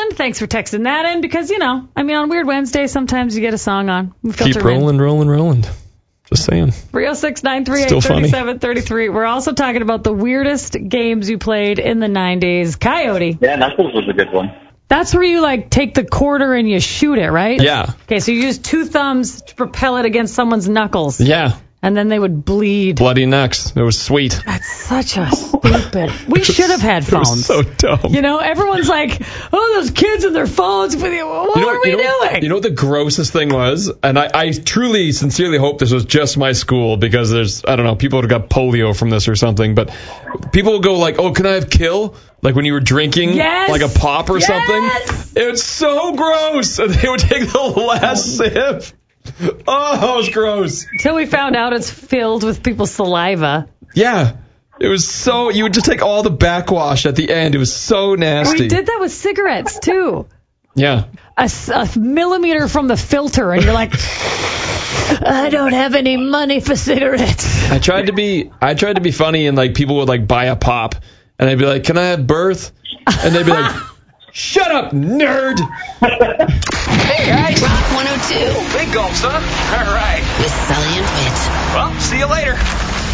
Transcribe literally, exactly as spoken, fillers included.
Roland, thanks for texting that in because, you know, I mean, on Weird Wednesday, sometimes you get a song on. We Keep rolling, rolling, rolling. Just saying. three oh six, nine three eight, three seven three three. We're also talking about the weirdest games you played in the nineties. Coyote. Yeah, Knuckles was a good one. That's where you, like, take the quarter and you shoot it, right? Yeah. Okay, so you use two thumbs to propel it against someone's knuckles. Yeah. And then they would bleed. Bloody necks. It was sweet. That's such a stupid. We should have had phones. It was so dumb. You know, everyone's like, oh, those kids and their phones. What you know, are we you know, doing? You know what the grossest thing was? And I, I truly, sincerely hope this was just my school because there's, I don't know, people would have got polio from this or something. But people would go like, oh, can I have kill? Like when you were drinking yes! like a pop or yes! something. It was so gross. And they would take the last sip. Oh, it was gross. Until we found out it's filled with people's saliva. Yeah. It was so, you would just take all the backwash at the end. It was so nasty. We did that with cigarettes, too. Yeah. A, a millimeter from the filter, and you're like, I don't have any money for cigarettes. I tried to be, I tried to be funny, and like people would like buy a pop, and I'd be like, can I have birth? And they'd be like, shut up, nerd. Hey, guys. Rock one oh two. Big gulp, son. All right. With Sully and Wit. Well, see you later.